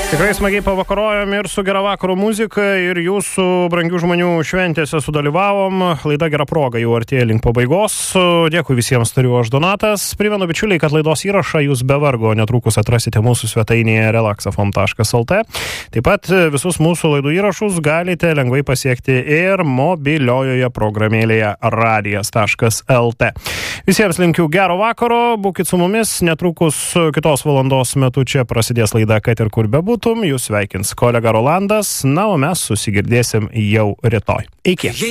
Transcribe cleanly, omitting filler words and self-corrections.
Tikrai smagiai pavakarojom ir su gera vakaro muzika ir jūsų brangių žmonių šventėse sudalyvavom. Laida Gera proga jau artėja link pabaigos. Dėkui visiems, tariu aš Donatas. Primenu, bičiuliai, kad laidos įrašą jūs be vargo netrukus atrasite mūsų svetainėje relaxafm.lt. Taip pat visus mūsų laidų įrašus galite lengvai pasiekti ir mobiliojoje programėlėje radijas.lt. Visiems linkiu gero vakaro, būkit su mumis. Netrukus kitos valandos metu čia prasidės laida Kad ir kur bebūtų. Jūs sveikins kolega Rolandas, na, o mes susigirdėsim jau rytoj. Iki.